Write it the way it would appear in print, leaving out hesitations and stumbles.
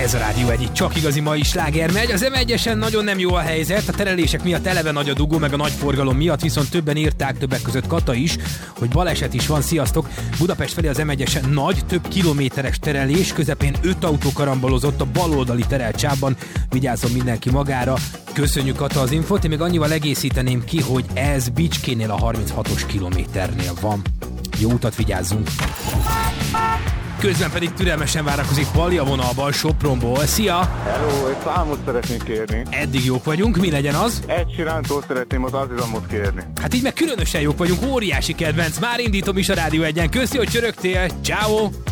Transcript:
Ez a Rádió egyik csak igazi mai sláger megy. Az M1-esen nagyon nem jó a helyzet, a terelések miatt eleve nagy a dugó, meg a nagy forgalom miatt, viszont többen írták, többek között Kata is, hogy baleset is van. Sziasztok! Budapest felé az M1-esen nagy, több kilométeres terelés, közepén 5 autó karambolozott a baloldali tereltsávban. Vigyázzon mindenki magára. Köszönjük, Kata, az infót. Én még annyival egészíteném ki, hogy ez Bicskénél a 36-os kilométernél van. Jó utat, vigyázzunk! Közben pedig türelmesen várakozik Pali a vonalban Sopronból. Szia! Hello, egy számot szeretnék kérni. Eddig jók vagyunk, mi legyen az? Egy sirántól szeretném az azizamot kérni. Hát így meg különösen jók vagyunk, óriási kedvenc. Már indítom is a Rádió egyen. Köszi, hogy csörögtél. Ciao.